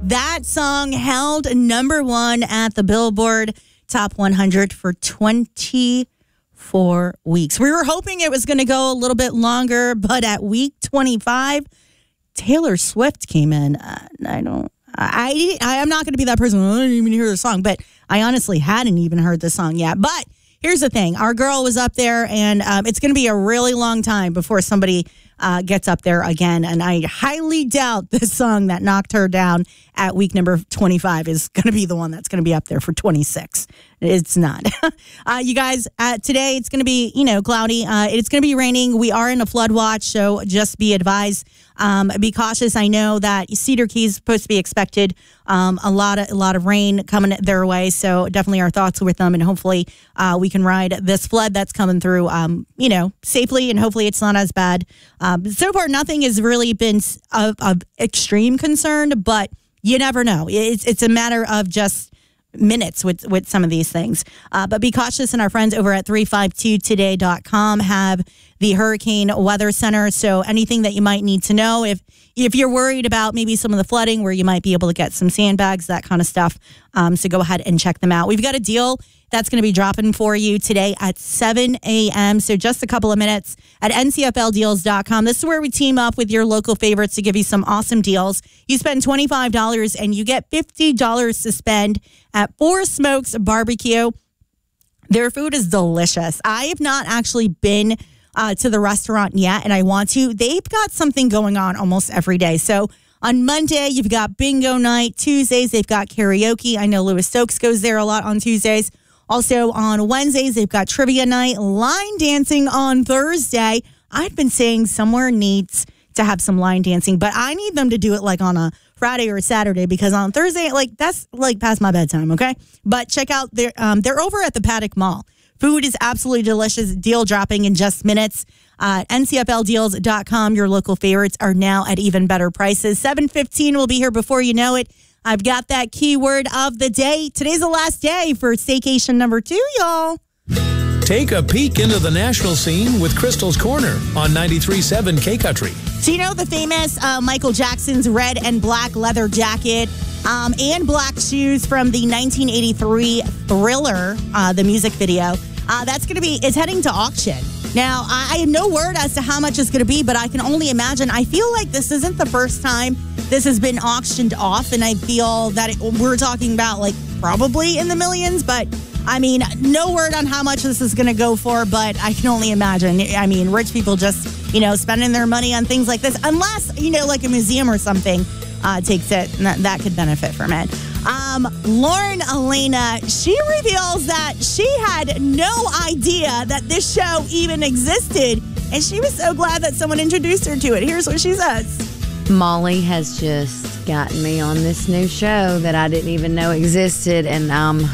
That song held number one at the Billboard Top 100 for 24 weeks. We were hoping it was going to go a little bit longer, but at week 25, Taylor Swift came in. I'm not going to be that person. I didn't even hear the song, but I honestly hadn't even heard the song yet. But here's the thing. Our girl was up there, and it's going to be a really long time before somebody gets up there again. And I highly doubt this song that knocked her down at week number 25 is going to be the one that's going to be up there for 26. It's not. You guys, today it's going to be, cloudy. It's going to be raining. We are in a flood watch, so just be advised. Be cautious. I know that Cedar Key is supposed to be expected a lot of rain coming their way, so definitely our thoughts with them, and hopefully we can ride this flood that's coming through, safely, and hopefully it's not as bad. So far, nothing has really been of extreme concern, but you never know. It's a matter of just minutes with some of these things. But be cautious, and our friends over at 352today.com have the Hurricane Weather Center. So anything that you might need to know, if you're worried about maybe some of the flooding where you might be able to get some sandbags, that kind of stuff. So go ahead and check them out. We've got a deal that's going to be dropping for you today at 7 a.m. So just a couple of minutes at ncfldeals.com. This is where we team up with your local favorites to give you some awesome deals. You spend $25 and you get $50 to spend at Four Smokes Barbecue. Their food is delicious. I have not actually been to the restaurant yet, and I want to. They've got something going on almost every day. So on Monday, you've got bingo night. Tuesdays, they've got karaoke. I know Louis Stokes goes there a lot on Tuesdays. Also on Wednesdays, they've got trivia night, line dancing on Thursday. I've been saying somewhere needs to have some line dancing, but I need them to do it like on a Friday or a Saturday, because on Thursday, that's past my bedtime, okay? But check out they're over at the Paddock Mall. Food is absolutely delicious. Deal dropping in just minutes. ncfldeals.com. Your local favorites are now at even better prices. 7:15 will be here before you know it. I've got that keyword of the day. Today's the last day for staycation number 2, y'all. Take a peek into the national scene with Crystal's Corner on 93.7 K-Country. So you know the famous Michael Jackson's red and black leather jacket and black shoes from the 1983 Thriller, the music video. It's heading to auction. Now, I have no word as to how much it's going to be, but I can only imagine. I feel like this isn't the first time this has been auctioned off, and I feel that we're talking about probably in the millions, but I mean, no word on how much this is going to go for, but I can only imagine. I mean, rich people just, spending their money on things like this, unless, like a museum or something takes it, and that could benefit from it. Lauren Elena, she reveals that she had no idea that this show even existed, and she was so glad that someone introduced her to it. Here's what she says. Molly has just gotten me on this new show that I didn't even know existed, and I'm